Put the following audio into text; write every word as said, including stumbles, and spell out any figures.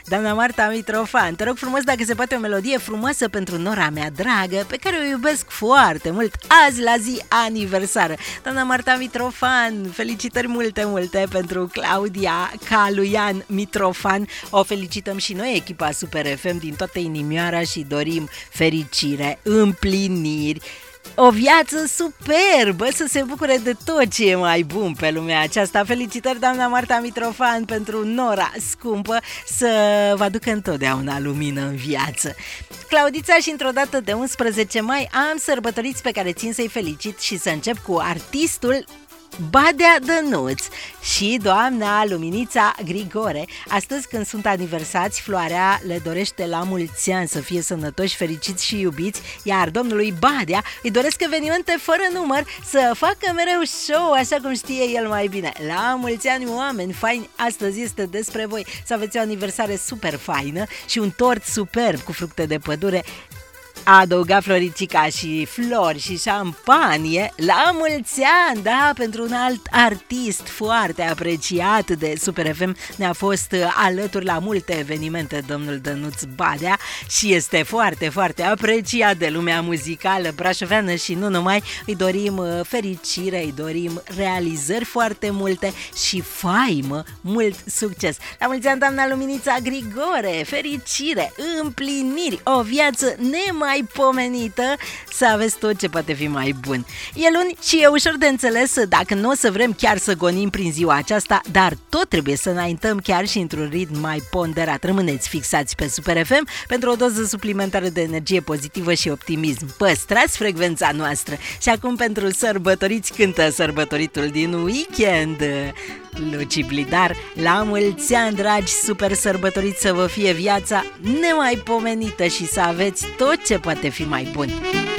Doamna Marta Mitrofan, te rog frumos dacă se poate o melodie frumoasă pentru nora mea dragă, pe care o iubesc foarte mult, azi la zi aniversară. Doamna Marta Mitrofan, felicitări multe, multe pentru Claudia Caluian Mitrofan. O felicităm și noi, echipa Super F M, din toată inimioara și dorim fericire, împliniri, o viață superbă, să se bucure de tot ce e mai bun pe lumea aceasta. Felicitări, doamna Marta Mitrofan, pentru nora scumpă, să vă aducă întotdeauna lumină în viață. Claudița, și într-o dată de unsprezece mai am sărbătoriți pe care țin să-i felicit și să încep cu artistul Badea Dănuț și doamna Luminița Grigore. Astăzi, când sunt aniversați, Floarea le dorește la mulți ani să fie sănătoși, fericiți și iubiți, iar domnului Badea îi doresc evenimente fără număr, să facă mereu show așa cum știe el mai bine. La mulți ani, oameni faini, astăzi este despre voi. Să aveți o aniversare super faină și un tort superb cu fructe de pădure. A adăugat Floricica și flori și șampanie. La mulți ani, da, pentru un alt artist foarte apreciat de Super F M. Ne-a fost alături la multe evenimente domnul Dănuț Badea și este foarte, foarte apreciat de lumea muzicală brașoveană și nu numai. Îi dorim fericire, îi dorim realizări foarte multe și faimă, mult succes. La mulți ani, doamna Luminița Grigore, fericire, împliniri, o viață nemai pomenită, să aveți tot ce poate fi mai bun. E luni și e ușor de înțeles dacă nu o să vrem chiar să gonim prin ziua aceasta, dar tot trebuie să înaintăm chiar și într-un ritm mai ponderat. Rămâneți fixați pe Super F M pentru o doză suplimentară de energie pozitivă și optimism. Păstrați frecvența noastră. Și acum, pentru sărbătoriți, cântă sărbătoritul din weekend, Luci Blidar. La mulți ani, dragi super sărbătoriți, să vă fie viața nemaipomenită și să aveți tot ce poate fi mai bun.